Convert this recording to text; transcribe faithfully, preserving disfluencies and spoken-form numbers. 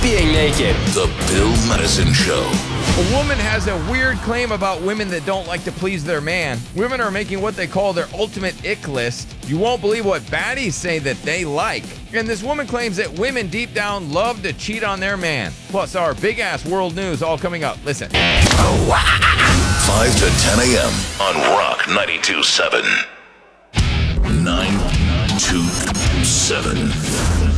being naked. The Bill Madison Show. A woman has a weird claim about women that don't like to please their man. Women are making what they call their ultimate ick list. You won't believe what baddies say that they like. And this woman claims that women deep down love to cheat on their man. Plus our big-ass world news all coming up. Listen. five to ten a.m. on Rock ninety-two point seven. nine two seven.